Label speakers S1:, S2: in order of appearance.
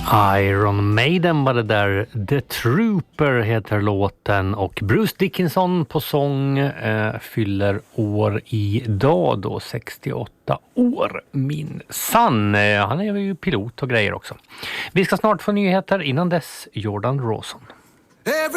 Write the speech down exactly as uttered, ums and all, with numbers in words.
S1: Iron Maiden var det där. The Trooper heter låten och Bruce Dickinson på sång eh, fyller år idag då, sextioåtta år minsann. Eh, han är ju pilot och grejer också. Vi ska snart få nyheter, innan dess Jordan Rawson.